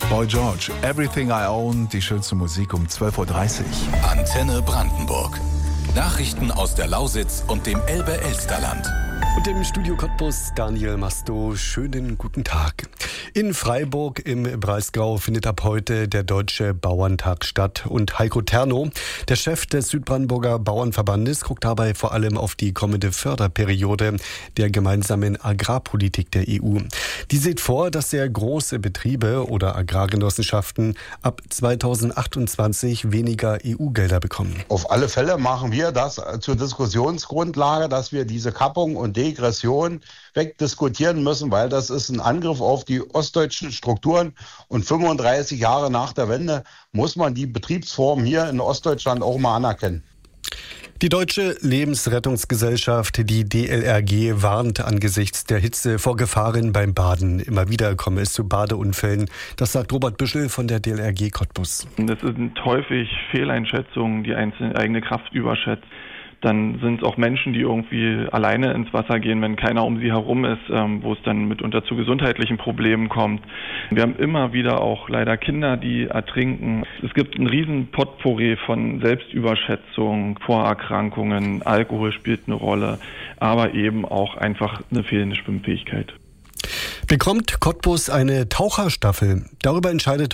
Boy George, Everything I Own, die schönste Musik um 12.30 Uhr. Antenne Brandenburg. Nachrichten aus der Lausitz und dem Elbe-Elsterland. Und im Studio Cottbus Daniel Masto, schönen guten Tag. In Freiburg im Breisgau findet ab heute der Deutsche Bauerntag statt. Und Heiko Terno, der Chef des Südbrandenburger Bauernverbandes, guckt dabei vor allem auf die kommende Förderperiode der gemeinsamen Agrarpolitik der EU. Die sieht vor, dass sehr große Betriebe oder Agrargenossenschaften ab 2028 weniger EU-Gelder bekommen. Auf alle Fälle machen wir das zur Diskussionsgrundlage, dass wir diese Kappung und Degression wegdiskutieren müssen, weil das ist ein Angriff auf die ostdeutschen Strukturen. Und 35 Jahre nach der Wende muss man die Betriebsform hier in Ostdeutschland auch mal anerkennen. Die Deutsche Lebensrettungsgesellschaft, die DLRG, warnt angesichts der Hitze vor Gefahren beim Baden. Immer wieder komme es zu Badeunfällen. Das sagt Robert Büschel von der DLRG Cottbus. Das sind häufig Fehleinschätzungen, die eigene Kraft überschätzt. Dann sind es auch Menschen, die irgendwie alleine ins Wasser gehen, wenn keiner um sie herum ist, wo es dann mitunter zu gesundheitlichen Problemen kommt. Wir haben immer wieder auch leider Kinder, die ertrinken. Es gibt einen riesen Potpourri von Selbstüberschätzung, Vorerkrankungen, Alkohol spielt eine Rolle, aber eben auch einfach eine fehlende Schwimmfähigkeit. Bekommt Cottbus eine Taucherstaffel? Darüber entscheiden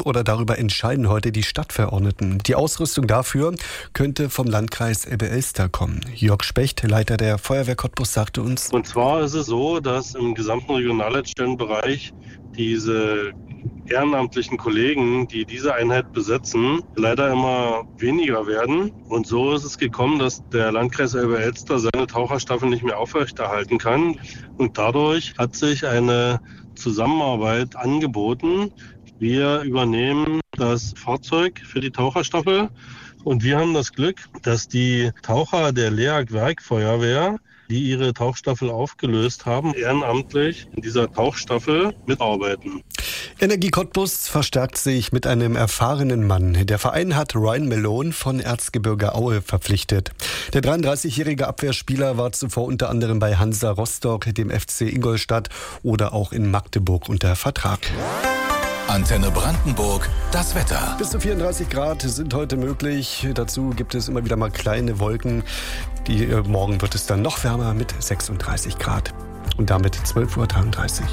heute die Stadtverordneten. Die Ausrüstung dafür könnte vom Landkreis Elbe-Elster kommen. Jörg Specht, Leiter der Feuerwehr Cottbus, sagte uns. Und zwar ist es so, dass im gesamten Regionalleitstellenbereich diese ehrenamtlichen Kollegen, die diese Einheit besetzen, leider immer weniger werden. Und so ist es gekommen, dass der Landkreis Elbe-Elster seine Taucherstaffel nicht mehr aufrechterhalten kann. Und dadurch hat sich eine Zusammenarbeit angeboten. Wir übernehmen das Fahrzeug für die Taucherstaffel und wir haben das Glück, dass die Taucher der LEAG-Werkfeuerwehr, die ihre Tauchstaffel aufgelöst haben, ehrenamtlich in dieser Tauchstaffel mitarbeiten. Energie Cottbus verstärkt sich mit einem erfahrenen Mann. Der Verein hat Ryan Malone von Erzgebirge Aue verpflichtet. Der 33-jährige Abwehrspieler war zuvor unter anderem bei Hansa Rostock, dem FC Ingolstadt oder auch in Magdeburg unter Vertrag. Antenne Brandenburg, das Wetter. Bis zu 34 Grad sind heute möglich. Dazu gibt es immer wieder mal kleine Wolken. Morgen wird es dann noch wärmer mit 36 Grad. Und damit 12.33 Uhr.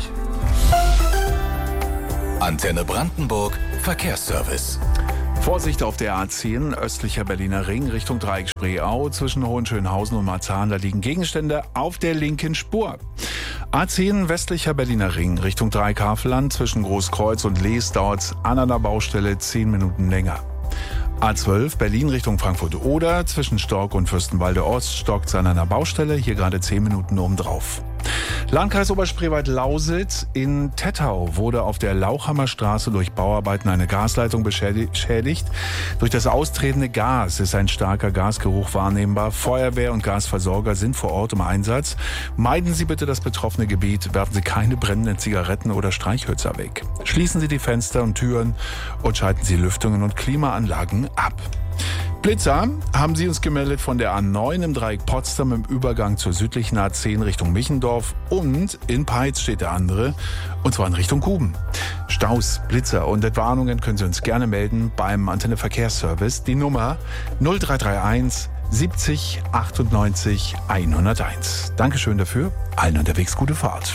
Antenne Brandenburg, Verkehrsservice. Vorsicht auf der A10, östlicher Berliner Ring, Richtung Dreieck Spreeau. Zwischen Hohenschönhausen und Marzahn, da liegen Gegenstände auf der linken Spur. A10, westlicher Berliner Ring, Richtung Dreieck-Havelland. Zwischen Großkreuz und Lees dauert es an einer Baustelle 10 Minuten länger. A12, Berlin Richtung Frankfurt-Oder. Zwischen Stork und Fürstenwalde Ost stockt es an einer Baustelle, hier gerade 10 Minuten obendrauf. Landkreis Oberspreewald-Lausitz. In Tettau wurde auf der Lauchhammer Straße durch Bauarbeiten eine Gasleitung beschädigt. Durch das austretende Gas ist ein starker Gasgeruch wahrnehmbar. Feuerwehr und Gasversorger sind vor Ort im Einsatz. Meiden Sie bitte das betroffene Gebiet. Werfen Sie keine brennenden Zigaretten oder Streichhölzer weg. Schließen Sie die Fenster und Türen und schalten Sie Lüftungen und Klimaanlagen ab. Blitzer haben Sie uns gemeldet von der A9 im Dreieck Potsdam im Übergang zur südlichen A10 Richtung Michendorf und in Peitz steht der andere und zwar in Richtung Guben. Staus, Blitzer und Entwarnungen können Sie uns gerne melden beim Antenne Verkehrsservice. Die Nummer 0331 70 98 101. Dankeschön dafür. Allen unterwegs gute Fahrt.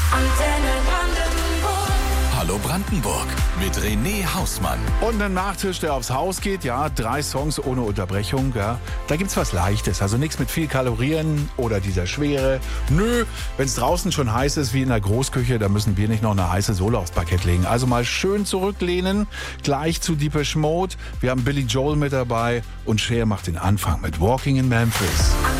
Hallo Brandenburg mit René Hausmann. Und ein Nachtisch, der aufs Haus geht. Ja, 3 Songs ohne Unterbrechung. Ja. Da gibt's was Leichtes. Also nichts mit viel Kalorien oder dieser Schwere. Nö, wenn es draußen schon heiß ist wie in der Großküche, da müssen wir nicht noch eine heiße Sohle aufs Parkett legen. Also mal schön zurücklehnen. Gleich zu Depeche Mode. Wir haben Billy Joel mit dabei. Und Cher macht den Anfang mit Walking in Memphis.